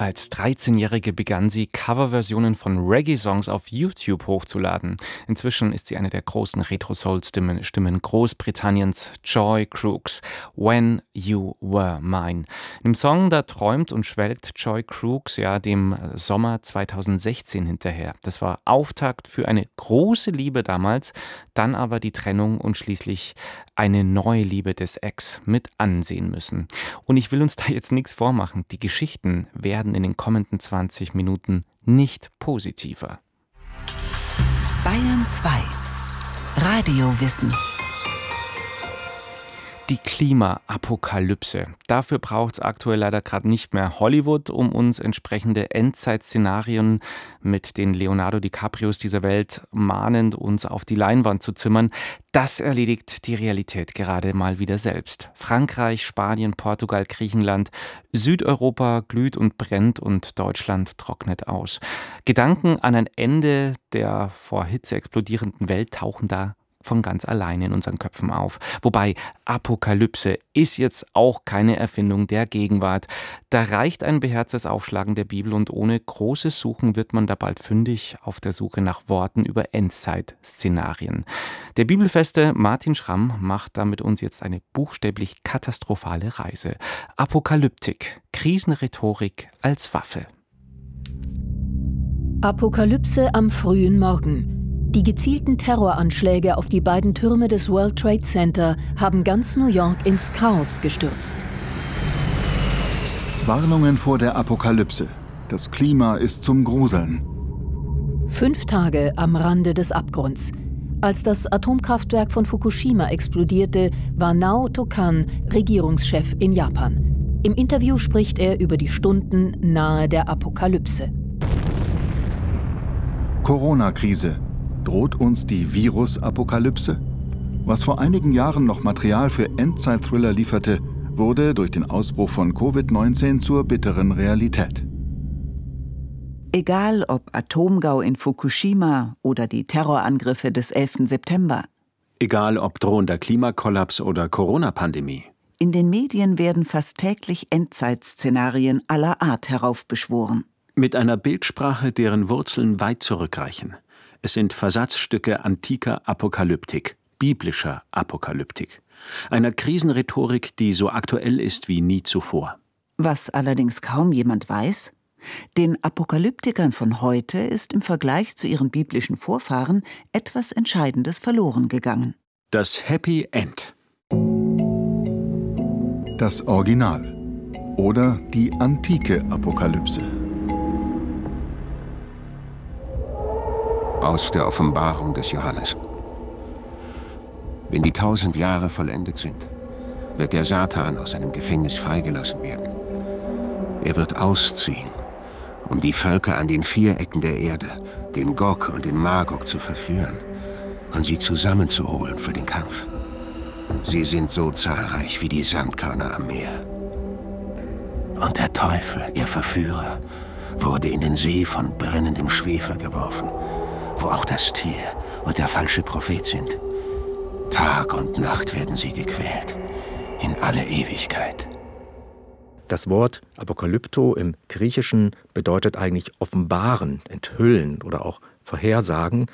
Als 13-Jährige begann sie, Coverversionen von Reggae-Songs auf YouTube hochzuladen. Inzwischen ist sie eine der großen Retro-Soul-Stimmen Großbritanniens, Joy Crooks. When You Were Mine. Im Song, da träumt und schwelgt Joy Crooks ja dem Sommer 2016 hinterher. Das war Auftakt für eine große Liebe damals, dann aber die Trennung und schließlich eine neue Liebe des Ex mit ansehen müssen. Und ich will uns da jetzt nichts vormachen. Die Geschichten werden in den kommenden 20 Minuten nicht positiver. Bayern 2 Radiowissen. Die Klimaapokalypse. Dafür braucht es aktuell leider gerade nicht mehr Hollywood, um uns entsprechende Endzeitszenarien mit den Leonardo DiCaprios dieser Welt mahnend uns auf die Leinwand zu zimmern. Das erledigt die Realität gerade mal wieder selbst. Frankreich, Spanien, Portugal, Griechenland, Südeuropa glüht und brennt und Deutschland trocknet aus. Gedanken an ein Ende der vor Hitze explodierenden Welt tauchen da von ganz alleine in unseren Köpfen auf. Wobei Apokalypse ist jetzt auch keine Erfindung der Gegenwart. Da reicht ein beherztes Aufschlagen der Bibel und ohne großes Suchen wird man da bald fündig auf der Suche nach Worten über Endzeit-Szenarien. Der bibelfeste Martin Schramm macht da mit uns jetzt eine buchstäblich katastrophale Reise. Apokalyptik, Krisenrhetorik als Waffe. Apokalypse am frühen Morgen. Die gezielten Terroranschläge auf die beiden Türme des World Trade Center haben ganz New York ins Chaos gestürzt. Warnungen vor der Apokalypse. Das Klima ist zum Gruseln. 5 Tage am Rande des Abgrunds. Als das Atomkraftwerk von Fukushima explodierte, war Naoto Kan Regierungschef in Japan. Im Interview spricht er über die Stunden nahe der Apokalypse. Corona-Krise. Droht uns die Virus-Apokalypse? Was vor einigen Jahren noch Material für Endzeit-Thriller lieferte, wurde durch den Ausbruch von Covid-19 zur bitteren Realität. Egal ob Atomgau in Fukushima oder die Terrorangriffe des 11. September. Egal ob drohender Klimakollaps oder Corona-Pandemie. In den Medien werden fast täglich Endzeitszenarien aller Art heraufbeschworen. Mit einer Bildsprache, deren Wurzeln weit zurückreichen. Es sind Versatzstücke antiker Apokalyptik, biblischer Apokalyptik. Einer Krisenrhetorik, die so aktuell ist wie nie zuvor. Was allerdings kaum jemand weiß: Den Apokalyptikern von heute ist im Vergleich zu ihren biblischen Vorfahren etwas Entscheidendes verloren gegangen. Das Happy End. Das Original oder die antike Apokalypse. Aus der Offenbarung des Johannes. Wenn die 1000 Jahre vollendet sind, wird der Satan aus seinem Gefängnis freigelassen werden. Er wird ausziehen, um die Völker an den 4 Ecken der Erde, den Gog und den Magog, zu verführen und sie zusammenzuholen für den Kampf. Sie sind so zahlreich wie die Sandkörner am Meer. Und der Teufel, ihr Verführer, wurde in den See von brennendem Schwefel geworfen, wo auch das Tier und der falsche Prophet sind. Tag und Nacht werden sie gequält, in alle Ewigkeit. Das Wort Apokalypto im Griechischen bedeutet eigentlich offenbaren, enthüllen oder auch vorhersagen.